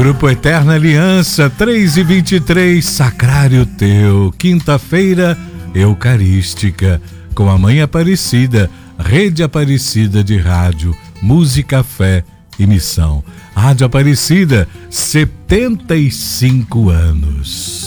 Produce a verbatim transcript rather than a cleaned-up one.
Grupo Eterna Aliança, três e vinte e três, Sacrário Teu. Quinta-feira Eucarística, com a Mãe Aparecida, Rede Aparecida de Rádio, Música, Fé e Missão. Rádio Aparecida, setenta e cinco anos.